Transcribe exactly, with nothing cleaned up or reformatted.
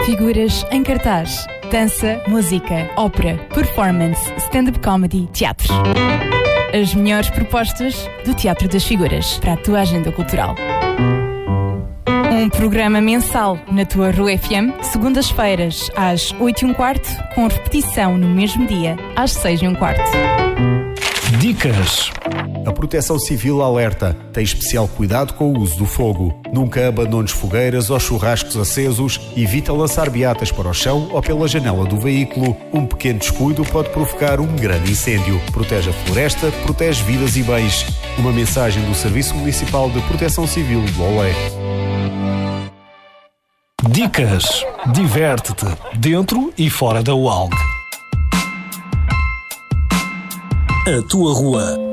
Figuras em cartaz: dança, música, ópera, performance, stand-up comedy, teatro. As melhores propostas do Teatro das Figuras para a tua agenda cultural. Um programa mensal na tua Rua F M, segundas-feiras às oito e um quarto, com repetição no mesmo dia às seis e um quarto. Dicas. A Proteção Civil alerta: tem especial cuidado com o uso do fogo. Nunca abandones fogueiras ou churrascos acesos. Evita lançar beatas para o chão ou pela janela do veículo. Um pequeno descuido pode provocar um grande incêndio. Protege a floresta, protege vidas e bens. Uma mensagem do Serviço Municipal de Proteção Civil de Olé. Dicas. Diverte-te dentro e fora da U A L G. A tua rua